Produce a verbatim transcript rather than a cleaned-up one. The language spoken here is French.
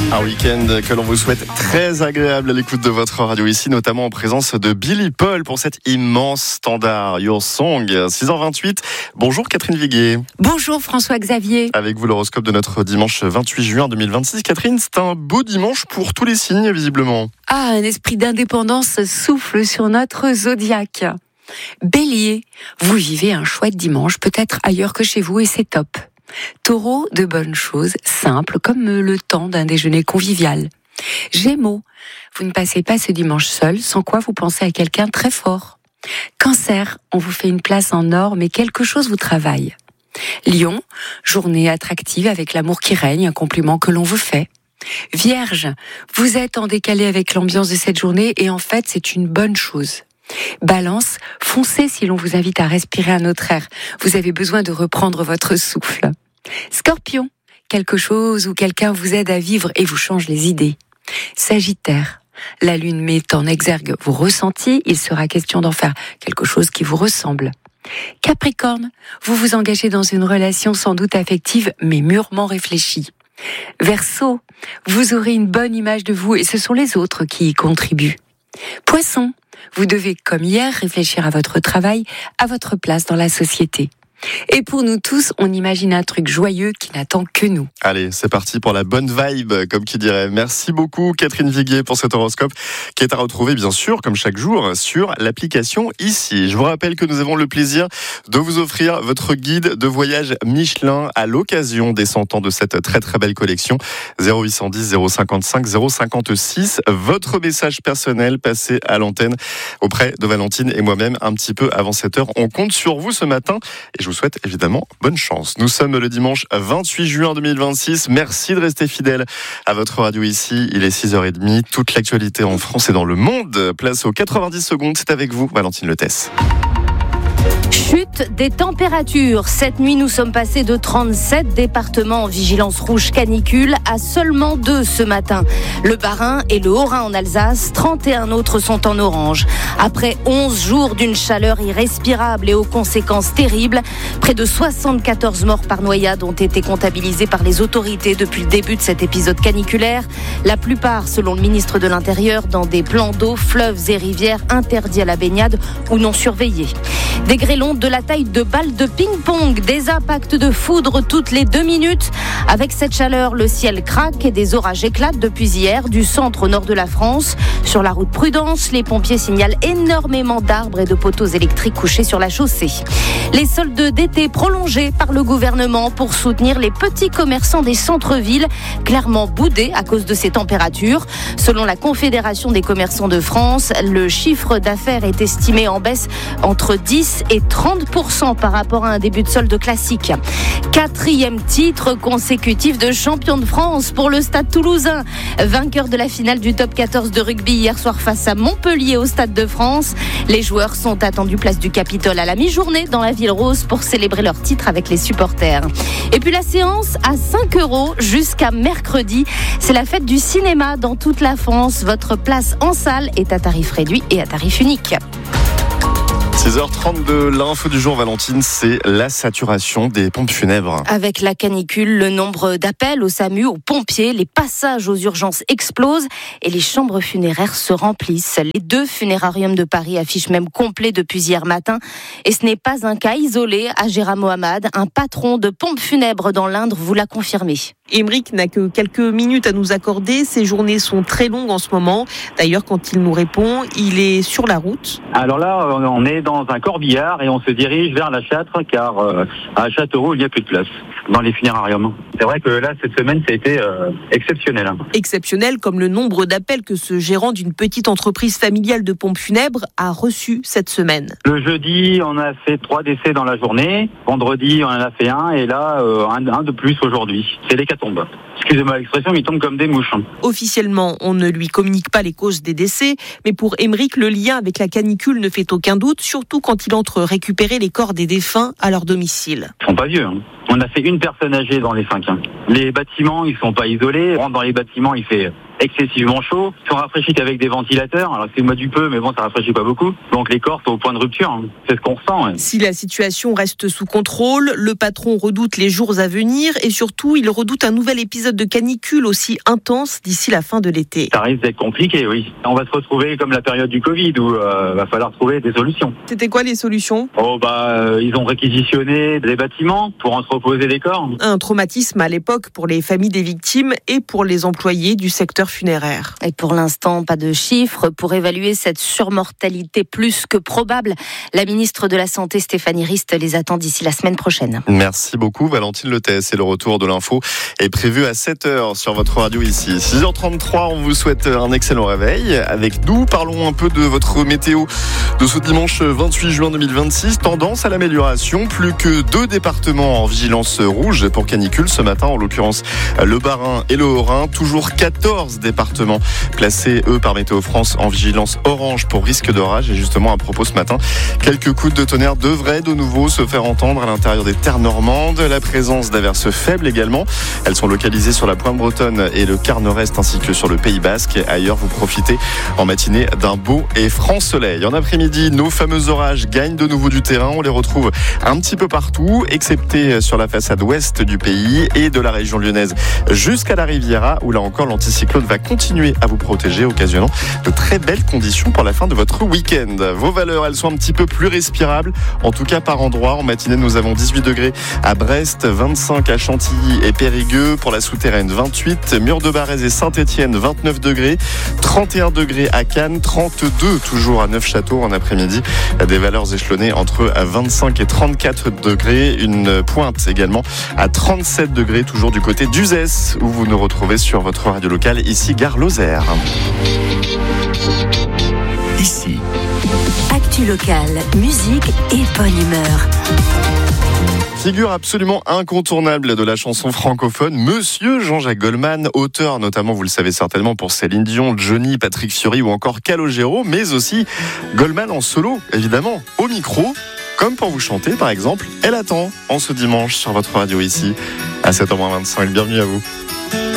Un week-end que l'on vous souhaite très agréable à l'écoute de votre radio ici, notamment en présence de Billy Paul pour cet immense standard Your Song. six heures vingt-huit. Bonjour Catherine Viguier. Bonjour François-Xavier. Avec vous l'horoscope de notre dimanche vingt-huit juin deux mille vingt-six. Catherine, c'est un beau dimanche pour tous les signes visiblement. Ah, un esprit d'indépendance souffle sur notre zodiaque. Bélier, vous vivez un chouette dimanche, peut-être ailleurs que chez vous et c'est top. Taureau, de bonnes choses, simples, comme le temps d'un déjeuner convivial. Gémeaux, vous ne passez pas ce dimanche seul, sans quoi vous pensez à quelqu'un très fort. Cancer, on vous fait une place en or, mais quelque chose vous travaille. Lion, journée attractive avec l'amour qui règne, un compliment que l'on vous fait. Vierge, vous êtes en décalé avec l'ambiance de cette journée et en fait c'est une bonne chose. Balance, foncez si l'on vous invite à respirer un autre air. Vous avez besoin de reprendre votre souffle. Scorpion, quelque chose ou quelqu'un vous aide à vivre et vous change les idées. Sagittaire, la lune met en exergue vos ressentis, il sera question d'en faire quelque chose qui vous ressemble. Capricorne, vous vous engagez dans une relation sans doute affective mais mûrement réfléchie. Verseau, vous aurez une bonne image de vous et ce sont les autres qui y contribuent. Poisson, vous devez, comme hier, réfléchir à votre travail, à votre place dans la société. Et pour nous tous, on imagine un truc joyeux qui n'attend que nous. Allez, c'est parti pour la bonne vibe, comme qui dirait. Merci beaucoup Catherine Viguier pour cet horoscope qui est à retrouver bien sûr, comme chaque jour, sur l'application ici. Je vous rappelle que nous avons le plaisir de vous offrir votre guide de voyage Michelin à l'occasion des cent ans de cette très très belle collection. zéro huit cent dix zéro cinquante-cinq zéro cinquante-six. Votre message personnel passé à l'antenne auprès de Valentine et moi-même un petit peu avant sept heures. On compte sur vous ce matin et je Je vous souhaite évidemment bonne chance. Nous sommes le dimanche vingt-huit juin deux mille vingt-six. Merci de rester fidèle à votre radio ici. Il est six heures trente. Toute l'actualité en France et dans le monde. Place aux quatre-vingt-dix secondes. C'est avec vous, Valentine Letès. Chute des températures. Cette nuit, nous sommes passés de trente-sept départements en vigilance rouge canicule à seulement deux ce matin. Le Bas-Rhin et le Haut-Rhin en Alsace, trente et un autres sont en orange. Après onze jours d'une chaleur irrespirable et aux conséquences terribles, près de soixante-quatorze morts par noyade ont été comptabilisés par les autorités depuis le début de cet épisode caniculaire. La plupart, selon le ministre de l'Intérieur, dans des plans d'eau, fleuves et rivières interdits à la baignade ou non surveillés. Des grêlons de la taille de balles de ping-pong, des impacts de foudre toutes les deux minutes. Avec cette chaleur, le ciel craque et des orages éclatent depuis hier du centre au nord de la France. Sur la route Prudence, les pompiers signalent énormément d'arbres et de poteaux électriques couchés sur la chaussée. Les soldes d'été prolongés par le gouvernement pour soutenir les petits commerçants des centres-villes, clairement boudés à cause de ces températures. Selon la Confédération des commerçants de France, le chiffre d'affaires est estimé en baisse entre dix et trente pour cent par rapport à un début de solde classique. Quatrième titre consécutif de champion de France pour le Stade Toulousain. Vainqueur de la finale du top quatorze de rugby hier soir face à Montpellier au Stade de France. Les joueurs sont attendus place du Capitole à la mi-journée dans la Ville Rose pour célébrer leur titre avec les supporters. Et puis la séance à cinq euros jusqu'à mercredi. C'est la fête du cinéma dans toute la France. Votre place en salle est à tarif réduit et à tarif unique. six heures trente-deux, l'info du jour, Valentine, c'est la saturation des pompes funèbres. Avec la canicule, le nombre d'appels au SAMU, aux pompiers, les passages aux urgences explosent et les chambres funéraires se remplissent. Les deux funérariums de Paris affichent même complet depuis hier matin. Et ce n'est pas un cas isolé. Agera Mohamed, un patron de pompes funèbres dans l'Indre, vous l'a confirmé. Émeric n'a que quelques minutes à nous accorder. Ses journées sont très longues en ce moment. D'ailleurs, quand il nous répond, il est sur la route. Alors là, on est dans un corbillard et on se dirige vers la Châtre car euh, à Châteauroux, il n'y a plus de place dans les funérariums. C'est vrai que là, cette semaine, ça a été euh, exceptionnel. Exceptionnel comme le nombre d'appels que ce gérant d'une petite entreprise familiale de pompes funèbres a reçu cette semaine. Le jeudi, on a fait trois décès dans la journée. Vendredi, on en a fait un et là, euh, un, un de plus aujourd'hui. C'est l'hécatombe. Excusez-moi l'expression, mais il tombe comme des mouches. Officiellement, on ne lui communique pas les causes des décès, mais pour Émeric, le lien avec la canicule ne fait aucun doute, surtout quand il entre récupérer les corps des défunts à leur domicile. Ils sont pas vieux. Hein. On a fait une personne âgée dans les cinq. Hein. Les bâtiments, ils sont pas isolés. On rentre dans les bâtiments, il fait excessivement chaud. Ils sont rafraîchis qu'avec des ventilateurs. Alors c'est le mois du peu, mais bon, ça rafraîchit pas beaucoup. Donc les corps sont au point de rupture. Hein. C'est ce qu'on ressent. Ouais. Si la situation reste sous contrôle, le patron redoute les jours à venir et surtout, il redoute un nouvel épisode de canicule aussi intense d'ici la fin de l'été. Ça risque d'être compliqué, oui. On va se retrouver comme la période du Covid où il euh, va falloir trouver des solutions. C'était quoi les solutions ? Oh bah, euh, ils ont réquisitionné des bâtiments pour entreposer des corps. Un traumatisme à l'époque pour les familles des victimes et pour les employés du secteur funéraire. Et pour l'instant, pas de chiffres pour évaluer cette surmortalité plus que probable. La ministre de la Santé, Stéphanie Rist, les attend d'ici la semaine prochaine. Merci beaucoup Valentine Lethès. Et le retour de l'info est prévu à sept heures sur votre radio ici. six heures trente-trois, on vous souhaite un excellent réveil. Avec nous, parlons un peu de votre météo de ce dimanche vingt-huit juin deux mille vingt-six. Tendance à l'amélioration. Plus que deux départements en vigilance rouge pour canicule ce matin, en l'occurrence le Bas-Rhin et le Haut-Rhin. Toujours quatorze départements placés, eux, par Météo France en vigilance orange pour risque d'orage. Et justement, à propos ce matin, quelques coups de tonnerre devraient de nouveau se faire entendre à l'intérieur des terres normandes. La présence d'averses faibles également. Elles sont localisées sur la pointe bretonne et le quart nord-est ainsi que sur le Pays Basque. Ailleurs, vous profitez en matinée d'un beau et franc soleil. En après-midi, nos fameux orages gagnent de nouveau du terrain. On les retrouve un petit peu partout, excepté sur la façade ouest du pays et de la région lyonnaise jusqu'à la Riviera, où là encore l'anticyclone va continuer à vous protéger, occasionnant de très belles conditions pour la fin de votre week-end. Vos valeurs, elles sont un petit peu plus respirables, en tout cas par endroit. En matinée, nous avons dix-huit degrés à Brest, vingt-cinq à Chantilly et Périgueux. Pour la souterraine, vingt-huit, Mur de Barrez et Saint-Étienne, vingt-neuf degrés, trente et un degrés à Cannes, trente-deux toujours à Neufchâteau en après-midi. Des valeurs échelonnées entre vingt-cinq et trente-quatre degrés. Une pointe également à trente-sept degrés, toujours du côté d'Uzès, où vous nous retrouvez sur votre radio locale, ici Gare Lozère. Ici. Actu locale, musique et bonne humeur. Figure absolument incontournable de la chanson francophone, Monsieur Jean-Jacques Goldman, auteur notamment, vous le savez certainement, pour Céline Dion, Johnny, Patrick Fiori ou encore Calogero, mais aussi Goldman en solo, évidemment, au micro, comme pour vous chanter par exemple, Elle attend, en ce dimanche sur votre radio ici, à sept heures vingt-cinq. Bienvenue à vous.